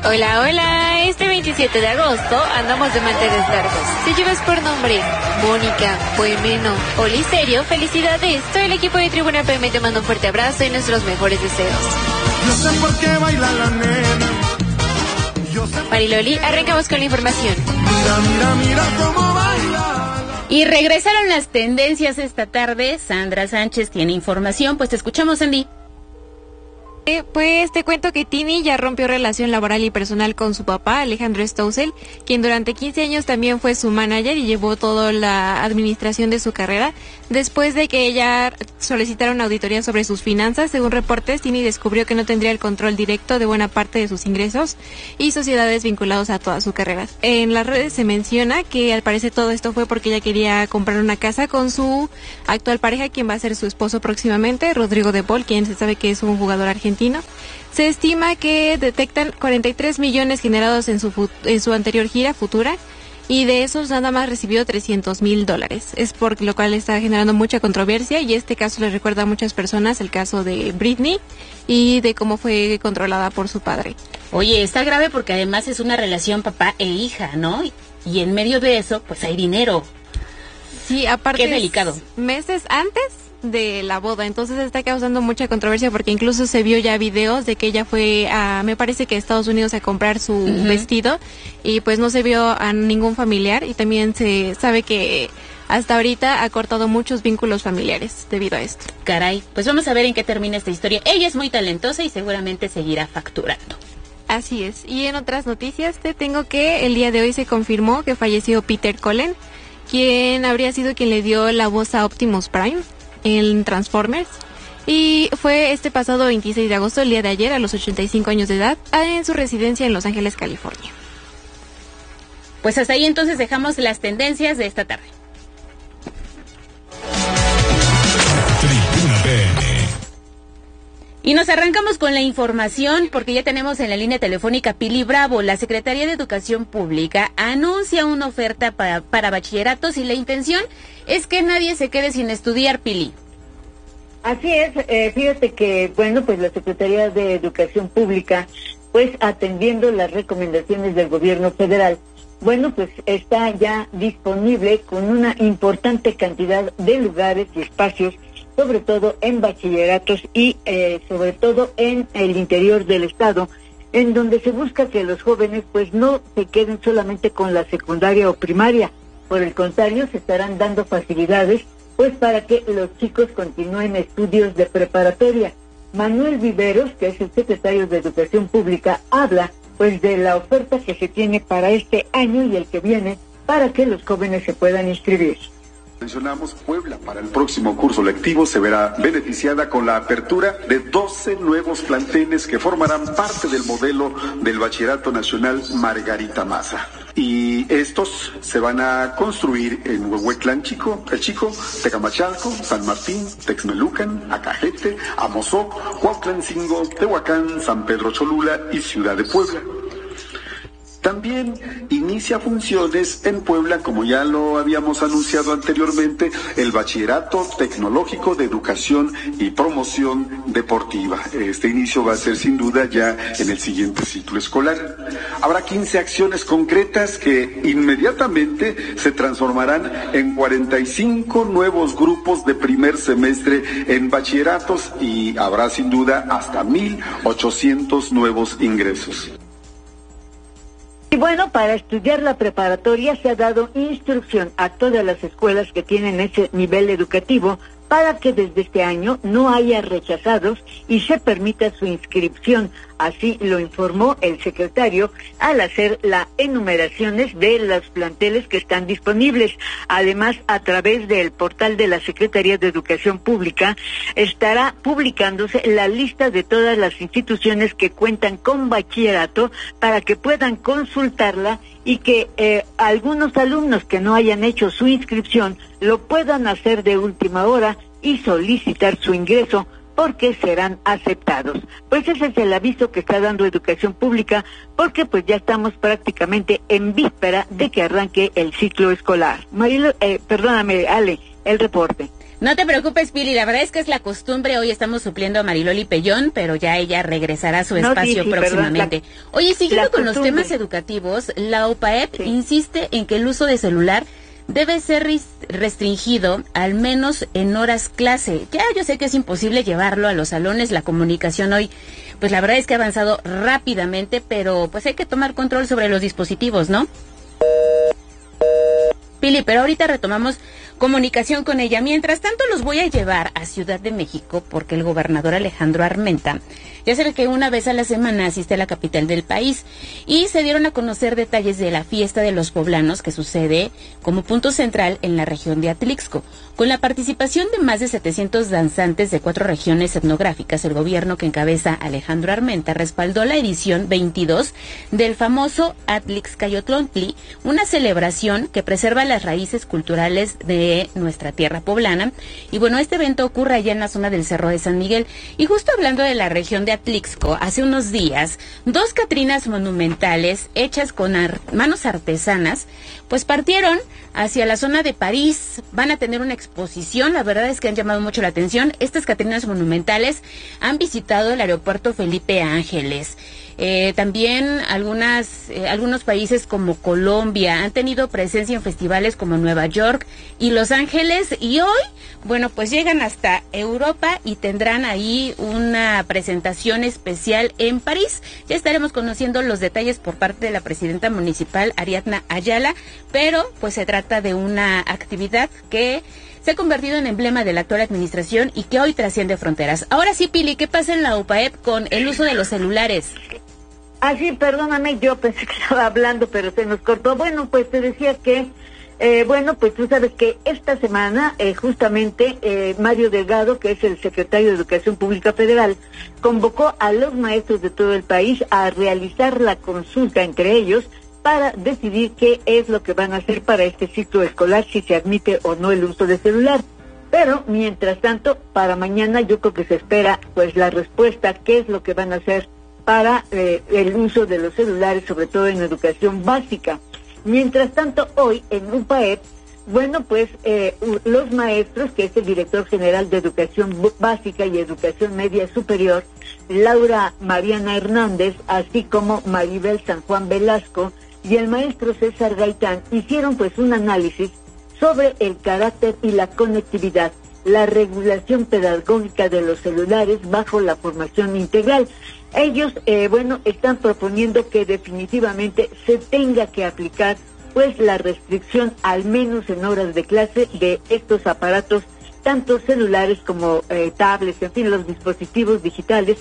Hola, hola, este 27 de agosto andamos de manteles largos. Si llevas por nombre Mónica, Bohemeno o Listerio, felicidades. Todo el equipo de Tribuna PM te manda un fuerte abrazo y nuestros mejores deseos. Yo sé por qué baila la nena. Mariloli, arrancamos con la información. Mira cómo baila. Y regresaron las tendencias esta tarde. Sandra Sánchez tiene información, pues te escuchamos, Andy. Pues te cuento que Tini ya rompió relación laboral y personal con su papá, Alejandro Stossel, quien durante 15 años también fue su manager y llevó toda la administración de su carrera. Después de que ella solicitara una auditoría sobre sus finanzas, según reportes, Tini descubrió que no tendría el control directo de buena parte de sus ingresos y sociedades vinculados a toda su carrera. En las redes se menciona que al parecer todo esto fue porque ella quería comprar una casa con su actual pareja, quien va a ser su esposo próximamente, Rodrigo de Paul, quien se sabe que es un jugador argentino. Se estima que detectan 43 millones generados en su anterior gira futura y de esos nada más recibió $300,000. Es por lo cual está generando mucha controversia y este caso le recuerda a muchas personas el caso de Britney y de cómo fue controlada por su padre. Oye, está grave porque además es una relación papá e hija, ¿no? Y en medio de eso, pues hay dinero. Sí, aparte. Qué delicado. Meses antes de la boda, entonces está causando mucha controversia porque incluso se vio ya videos de que ella fue a, me parece que a Estados Unidos a comprar su vestido y pues no se vio a ningún familiar y también se sabe que hasta ahorita ha cortado muchos vínculos familiares debido a esto. Caray, pues vamos a ver en qué termina esta historia. Ella es muy talentosa y seguramente seguirá facturando. Así es. Y en otras noticias te tengo que el día de hoy se confirmó que falleció Peter Cullen, quien habría sido quien le dio la voz a Optimus Prime en Transformers, y fue este pasado 26 de agosto, el día de ayer, a los 85 años de edad, en su residencia en Los Ángeles, California. Pues hasta ahí entonces dejamos las tendencias de esta tarde. Y nos arrancamos con la información porque ya tenemos en la línea telefónica Pili Bravo. La Secretaría de Educación Pública anuncia una oferta para bachilleratos y la intención es que nadie se quede sin estudiar, Pili. Así es, fíjate que, bueno, pues la Secretaría de Educación Pública, pues atendiendo las recomendaciones del gobierno federal, bueno, pues está ya disponible con una importante cantidad de lugares y espacios, sobre todo en bachilleratos y sobre todo en el interior del estado, en donde se busca que los jóvenes pues no se queden solamente con la secundaria o primaria, por el contrario se estarán dando facilidades pues para que los chicos continúen estudios de preparatoria. Manuel Viveros, que es el secretario de Educación Pública, habla pues de la oferta que se tiene para este año y el que viene para que los jóvenes se puedan inscribir. Mencionamos, Puebla para el próximo curso lectivo se verá beneficiada con la apertura de 12 nuevos planteles que formarán parte del modelo del Bachillerato Nacional Margarita Maza. Y estos se van a construir en Huehuetlán El Chico, Tecamachalco, San Martín, Texmelucan, Acajete, Amozoc, Cuautlancingo, Tehuacán, San Pedro Cholula y Ciudad de Puebla. También inicia funciones en Puebla, como ya lo habíamos anunciado anteriormente, el Bachillerato Tecnológico de Educación y Promoción Deportiva. Este inicio va a ser sin duda ya en el siguiente ciclo escolar. Habrá 15 acciones concretas que inmediatamente se transformarán en 45 nuevos grupos de primer semestre en bachilleratos y habrá sin duda hasta 1,800 nuevos ingresos. Y bueno, para estudiar la preparatoria se ha dado instrucción a todas las escuelas que tienen ese nivel educativo para que desde este año no haya rechazados y se permita su inscripción. Así lo informó el secretario al hacer las enumeraciones de los planteles que están disponibles. Además, a través del portal de la Secretaría de Educación Pública estará publicándose la lista de todas las instituciones que cuentan con bachillerato para que puedan consultarla y que algunos alumnos que no hayan hecho su inscripción lo puedan hacer de última hora y solicitar su ingreso porque serán aceptados. Pues ese es el aviso que está dando Educación Pública porque pues ya estamos prácticamente en víspera de que arranque el ciclo escolar. Perdóname, Ale, el reporte. No te preocupes, Pili, la verdad es que es la costumbre. Hoy estamos supliendo a Mariloli Pellón, pero ya ella regresará a su espacio próximamente. Oye, siguiendo con los temas educativos, la OPAEP insiste en que el uso de celular debe ser restringido, al menos en horas clase. Ya yo sé que es imposible llevarlo a los salones, la comunicación hoy, pues la verdad es que ha avanzado rápidamente, pero pues hay que tomar control sobre los dispositivos, ¿no? Pili, pero ahorita retomamos comunicación con ella. Mientras tanto, los voy a llevar a Ciudad de México porque el gobernador Alejandro Armenta, ya sabe que una vez a la semana asiste a la capital del país y se dieron a conocer detalles de la fiesta de los poblanos que sucede como punto central en la región de Atlixco. Con la participación de más de 700 danzantes de 4 regiones etnográficas, el gobierno que encabeza Alejandro Armenta respaldó la edición 22 del famoso Atlixcayotlontli, una celebración que preserva las raíces culturales de nuestra tierra poblana. Y bueno, este evento ocurre allá en la zona del Cerro de San Miguel. Y justo hablando de la región de Atlixco, hace unos días, 2 catrinas monumentales hechas con manos artesanas, pues partieron hacia la zona de París. Van a tener una exposición, la verdad es que han llamado mucho la atención. Estas catrinas monumentales han visitado el aeropuerto Felipe Ángeles. También algunos países como Colombia han tenido presencia en festivales como Nueva York y Los Ángeles, y hoy, bueno, pues llegan hasta Europa y tendrán ahí una presentación especial en París. Ya estaremos conociendo los detalles por parte de la presidenta municipal Ariadna Ayala, pero pues se trata de una actividad que se ha convertido en emblema de la actual administración y que hoy trasciende fronteras. Ahora sí, Pili, ¿qué pasa en la OPAEP con el uso de los celulares? Ah, sí, perdóname, yo pensé que estaba hablando, pero se nos cortó. Bueno, pues te decía que, pues tú sabes que esta semana, justamente, Mario Delgado, que es el secretario de Educación Pública Federal, convocó a los maestros de todo el país a realizar la consulta entre ellos para decidir qué es lo que van a hacer para este ciclo escolar, si se admite o no el uso de celular. Pero, mientras tanto, para mañana yo creo que se espera, pues, la respuesta, qué es lo que van a hacer para el uso de los celulares, sobre todo en educación básica. Mientras tanto, hoy en UPAEP, bueno, pues los maestros, que es el director general de Educación Básica y Educación Media Superior, Laura Mariana Hernández, así como Maribel San Juan Velasco y el maestro César Gaitán, hicieron pues un análisis sobre el carácter y la conectividad, la regulación pedagógica de los celulares bajo la formación integral. Ellos, están proponiendo que definitivamente se tenga que aplicar, pues, la restricción, al menos en horas de clase, de estos aparatos, tanto celulares como tablets, en fin, los dispositivos digitales.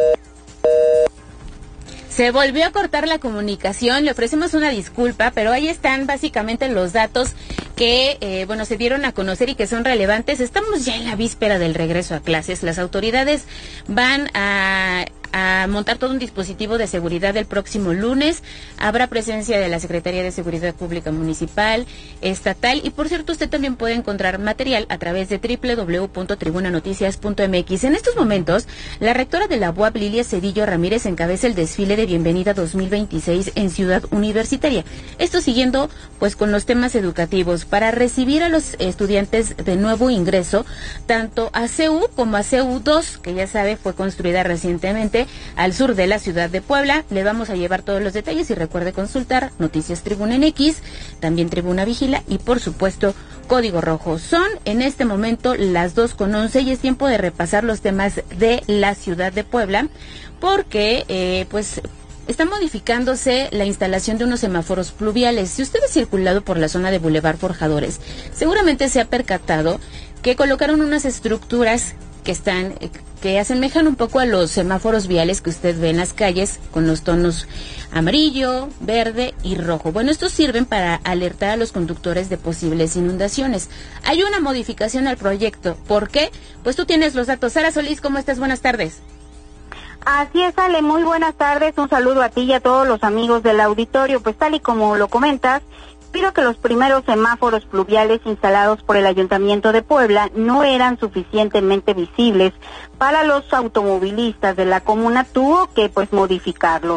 Se volvió a cortar la comunicación, le ofrecemos una disculpa, pero ahí están básicamente los datos que, se dieron a conocer y que son relevantes. Estamos ya en la víspera del regreso a clases. Las autoridades van a montar todo un dispositivo de seguridad el próximo lunes. Habrá presencia de la Secretaría de Seguridad Pública Municipal, estatal, y por cierto, usted también puede encontrar material a través de www.tribunanoticias.mx. En estos momentos, la rectora de la UAP, Lilia Cedillo Ramírez, encabeza el desfile de bienvenida 2026 en Ciudad Universitaria. Esto siguiendo, pues, con los temas educativos, para recibir a los estudiantes de nuevo ingreso, tanto a CU como a CU2, que ya sabe, fue construida recientemente al sur de la ciudad de Puebla. Le vamos a llevar todos los detalles y recuerde consultar Noticias Tribuna MX, también Tribuna Vigila y por supuesto Código Rojo. Son en este momento las 2:11 y es tiempo de repasar los temas de la ciudad de Puebla porque está modificándose la instalación de unos semáforos pluviales. Si usted ha circulado por la zona de Boulevard Forjadores, seguramente se ha percatado que colocaron unas estructuras que asemejan un poco a los semáforos viales que usted ve en las calles con los tonos amarillo, verde y rojo. Bueno, estos sirven para alertar a los conductores de posibles inundaciones. Hay una modificación al proyecto. ¿Por qué? Pues tú tienes los datos. Sara Solís, ¿cómo estás? Buenas tardes. Así es, Ale, muy buenas tardes. Un saludo a ti y a todos los amigos del auditorio. Pues tal y como lo comentas, pido que los primeros semáforos pluviales instalados por el Ayuntamiento de Puebla no eran suficientemente visibles para los automovilistas de la comuna. Tuvo que modificarlos.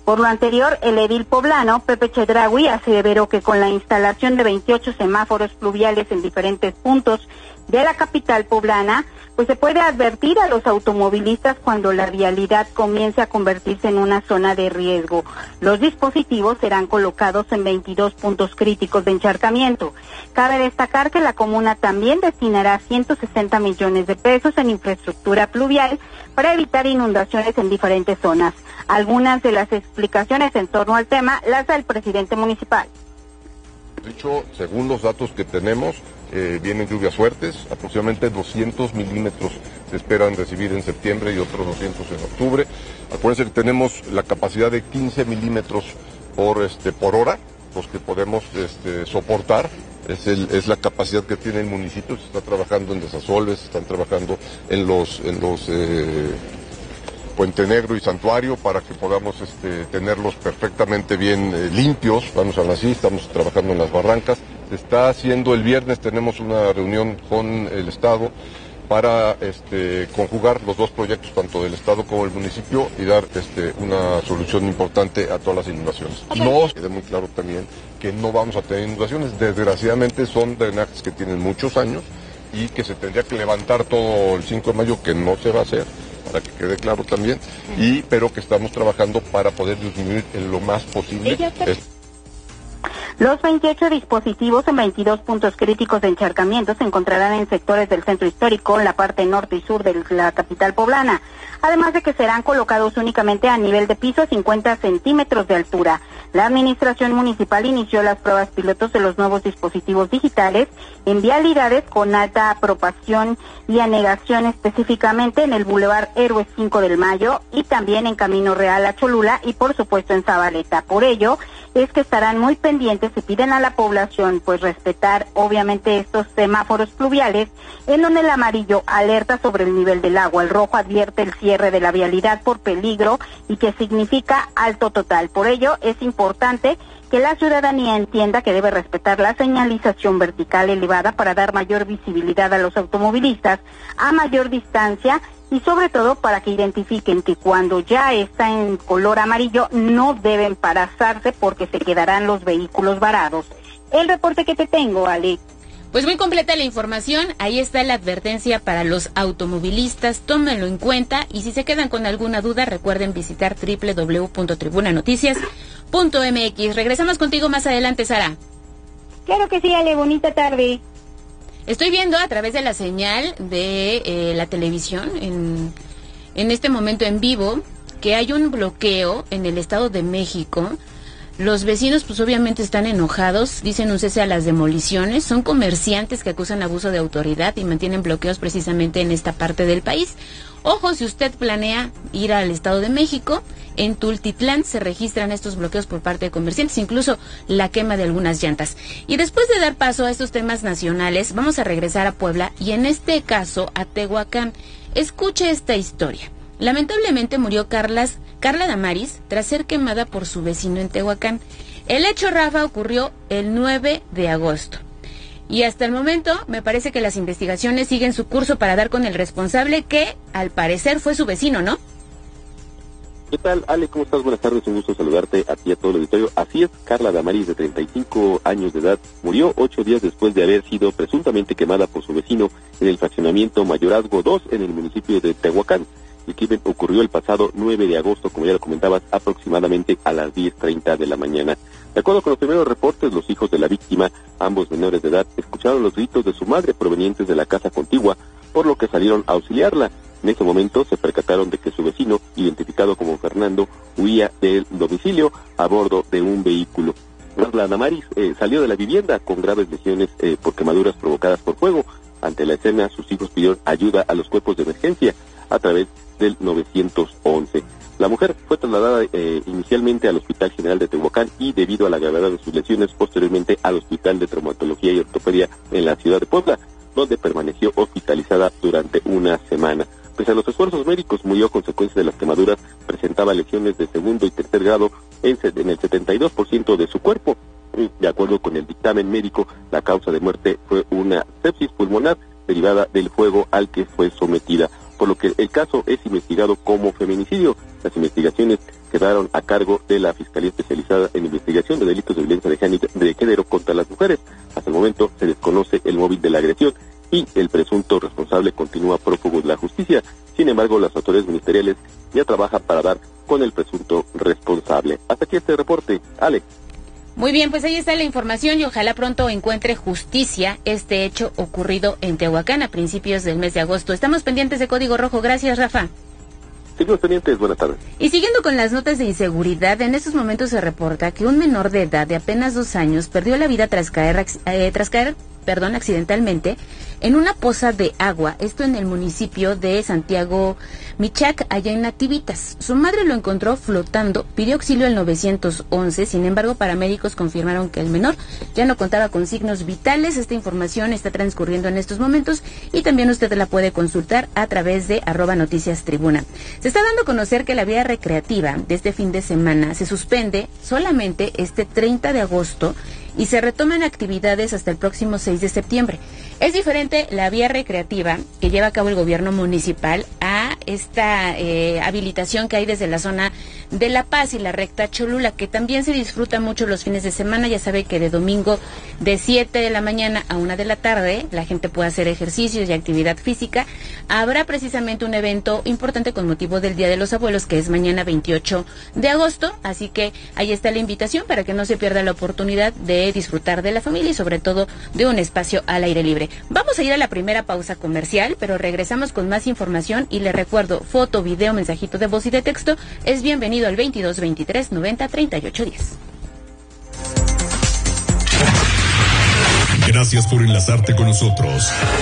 Por lo anterior, el edil poblano, Pepe Chedraui, aseveró que con la instalación de 28 semáforos pluviales en diferentes puntos de la capital poblana, pues se puede advertir a los automovilistas cuando la vialidad comience a convertirse en una zona de riesgo. Los dispositivos serán colocados en 22 puntos críticos de encharcamiento. Cabe destacar que la comuna también destinará 160 millones de pesos en infraestructura pluvial para evitar inundaciones en diferentes zonas. Algunas de las explicaciones en torno al tema las da el presidente municipal. De hecho, según los datos que tenemos, vienen lluvias fuertes, aproximadamente 200 milímetros se esperan recibir en septiembre y otros 200 en octubre. Acuérdense que tenemos la capacidad de 15 milímetros por hora, los que podemos soportar. Es la capacidad que tiene el municipio. Se está trabajando en desasolves, se están trabajando en los Puente Negro y Santuario para que podamos tenerlos perfectamente bien limpios. Vamos a así, estamos trabajando en las barrancas. Se está haciendo el viernes, tenemos una reunión con el Estado para conjugar los dos proyectos, tanto del Estado como del municipio, y dar una solución importante a todas las inundaciones. No quede muy claro también que no vamos a tener inundaciones. Desgraciadamente son drenajes que tienen muchos años y que se tendría que levantar todo el 5 de mayo, que no se va a hacer, para que quede claro también, pero que estamos trabajando para poder disminuir en lo más posible. Los 28 dispositivos en 22 puntos críticos de encharcamiento se encontrarán en sectores del centro histórico, la parte norte y sur de la capital poblana, además de que serán colocados únicamente a nivel de piso a 50 centímetros de altura. La administración municipal inició las pruebas pilotos de los nuevos dispositivos digitales en vialidades con alta apropiación y anegación, específicamente en el Boulevard Héroes 5 de Mayo y también en Camino Real a Cholula y por supuesto en Zabaleta. Por ello es que estarán muy pendientes y piden a la población pues respetar obviamente estos semáforos pluviales, en donde el amarillo alerta sobre el nivel del agua, el rojo advierte el cierre de la vialidad por peligro y que significa alto total. Por ello es importante que la ciudadanía entienda que debe respetar la señalización vertical elevada para dar mayor visibilidad a los automovilistas a mayor distancia y sobre todo para que identifiquen que cuando ya está en color amarillo no deben pararse porque se quedarán los vehículos varados. El reporte que te tengo, Ale. Pues muy completa la información, ahí está la advertencia para los automovilistas, tómenlo en cuenta y si se quedan con alguna duda recuerden visitar www.tribunanoticias.mx. Regresamos contigo más adelante, Sara. Claro que sí, Ale, bonita tarde. Estoy viendo a través de la señal de la televisión, en este momento en vivo, que hay un bloqueo en el Estado de México. Los vecinos pues obviamente están enojados, dicen un cese a las demoliciones, son comerciantes que acusan abuso de autoridad y mantienen bloqueos precisamente en esta parte del país. Ojo, si usted planea ir al Estado de México, en Tultitlán se registran estos bloqueos por parte de comerciantes, incluso la quema de algunas llantas. Y después de dar paso a estos temas nacionales, vamos a regresar a Puebla y en este caso a Tehuacán. Escuche esta historia. Lamentablemente murió Carla Damaris tras ser quemada por su vecino en Tehuacán. El hecho, Rafa, ocurrió el 9 de agosto. Y hasta el momento me parece que las investigaciones siguen su curso para dar con el responsable que al parecer fue su vecino, ¿no? ¿Qué tal, Ale? ¿Cómo estás? Buenas tardes, un gusto saludarte a ti y a todo el auditorio. Así es, Carla Damaris, de 35 años de edad, murió 8 días después de haber sido presuntamente quemada por su vecino en el fraccionamiento Mayorazgo 2 en el municipio de Tehuacán. El crimen ocurrió el pasado 9 de agosto, como ya lo comentabas, aproximadamente a las 10:30 de la mañana. De acuerdo con los primeros reportes, los hijos de la víctima, ambos menores de edad, escucharon los gritos de su madre provenientes de la casa contigua, por lo que salieron a auxiliarla. En ese momento se percataron de que su vecino, identificado como Fernando, huía del domicilio a bordo de un vehículo. Carla Damaris salió de la vivienda con graves lesiones por quemaduras provocadas por fuego. Ante la escena, sus hijos pidieron ayuda a los cuerpos de emergencia a través del 911. La mujer fue trasladada inicialmente al Hospital General de Tehuacán y debido a la gravedad de sus lesiones, posteriormente al Hospital de Traumatología y Ortopedia en la ciudad de Puebla, donde permaneció hospitalizada durante una semana. Pese a los esfuerzos médicos, murió a consecuencia de las quemaduras, presentaba lesiones de segundo y tercer grado en el 72% de su cuerpo. De acuerdo con el dictamen médico, la causa de muerte fue una sepsis pulmonar derivada del fuego al que fue sometida, por lo que el caso es investigado como feminicidio. Las investigaciones quedaron a cargo de la Fiscalía Especializada en Investigación de Delitos de Violencia de Género contra las Mujeres. Hasta el momento se desconoce el móvil de la agresión y el presunto responsable continúa prófugo de la justicia. Sin embargo, las autoridades ministeriales ya trabajan para dar con el presunto responsable. Hasta aquí este reporte. Alex. Muy bien, pues ahí está la información y ojalá pronto encuentre justicia este hecho ocurrido en Tehuacán a principios del mes de agosto. Estamos pendientes de Código Rojo. Gracias, Rafa. Seguimos pendientes, buenas tardes. Y siguiendo con las notas de inseguridad, en estos momentos se reporta que un menor de edad de apenas 2 años perdió la vida tras caer accidentalmente en una poza de agua, esto en el municipio de Santiago Michac, allá en Nativitas. Su madre lo encontró flotando, pidió auxilio al 911, sin embargo, paramédicos confirmaron que el menor ya no contaba con signos vitales. Esta información está transcurriendo en estos momentos y también usted la puede consultar a través de @noticiastribuna. Se está dando a conocer que la vía recreativa de este fin de semana se suspende solamente este 30 de agosto y se retoman actividades hasta el próximo 6 de septiembre. Es diferente la vía recreativa que lleva a cabo el gobierno municipal a esta habilitación que hay desde la zona de La Paz y la recta Cholula, que también se disfruta mucho los fines de semana. Ya sabe que de domingo de 7 de la mañana a 1 de la tarde la gente puede hacer ejercicios y actividad física. Habrá precisamente un evento importante con motivo del Día de los Abuelos, que es mañana 28 de agosto, así que ahí está la invitación para que no se pierda la oportunidad de disfrutar de la familia y sobre todo de un espacio al aire libre. Vamos a ir a la primera pausa comercial, pero regresamos con más información y le recuerdo, foto, video, mensajito de voz y de texto es bienvenido al 22 23 90 38 10. Gracias por enlazarte con nosotros.